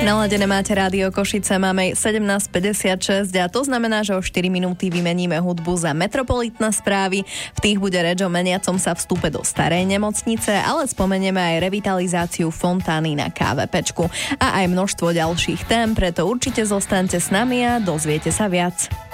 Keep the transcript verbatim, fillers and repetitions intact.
Naladené máte Rádio Košice, máme sedemnásť päťdesiatšesť a to znamená, že o štyri minúty vymeníme hudbu za metropolitné správy. V tých bude reč o meniacom sa vstupe do starej nemocnice, ale spomenieme aj revitalizáciu fontány na ká vé péčku a aj množstvo ďalších tém, preto určite zostaňte s nami a dozviete sa viac.